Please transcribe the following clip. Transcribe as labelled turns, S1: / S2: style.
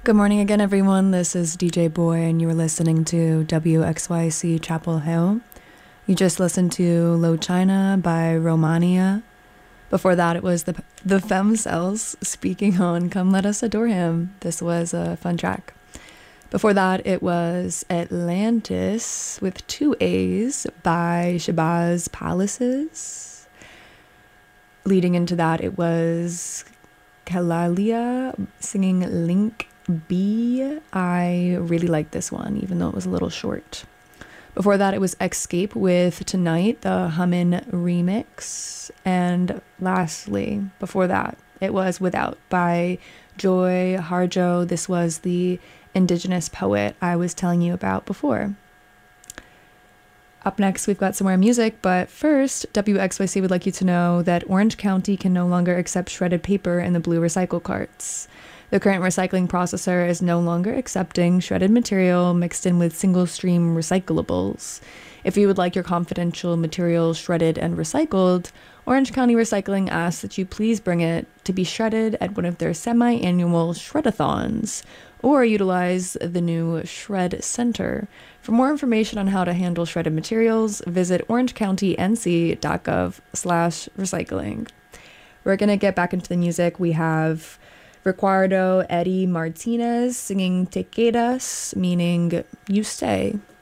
S1: Good morning again, everyone. This is DJ Boy, and you are listening to WXYC Chapel Hill. You just listened to Low China by Romania. Before that, it was the Femcells speaking on Come Let Us Adore Him. This was a fun track. Before that, it was Atlantis with two A's by Shabazz Palaces. Leading into that, it was Kalalia singing Link B. I really like this one, even though it was a little short. Before that, it was Escape with Tonight, the Hummin remix. And lastly, before that, it was Without by Joy Harjo. This was the indigenous poet I was telling you about before. Up next, we've got some more music, but first, WXYC would like you to know that Orange County can no longer accept shredded paper in the blue recycle carts. The current recycling processor is no longer accepting shredded material mixed in with single-stream recyclables. If you would like your confidential material shredded and recycled, Orange County Recycling asks that you please bring it to be shredded at one of their semi-annual shredathons, or utilize the new Shred Center. For more information on how to handle shredded materials, visit orangecountync.gov/recycling. We're going to get back into the music. We have Ricardo Eddie Martinez singing Te Quedas, meaning you stay.